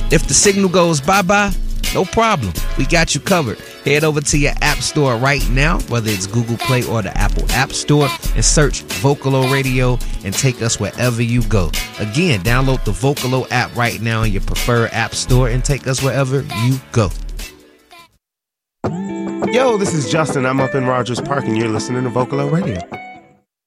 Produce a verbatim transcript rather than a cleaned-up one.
If the signal goes bye-bye, no problem. We got you covered. Head over to your app store right now, whether it's Google Play or the Apple App Store, and search Vocalo Radio and take us wherever you go. Again, download the Vocalo app right now in your preferred app store and take us wherever you go. Yo, this is Justin. I'm up in Rogers Park, and you're listening to Vocalo Radio.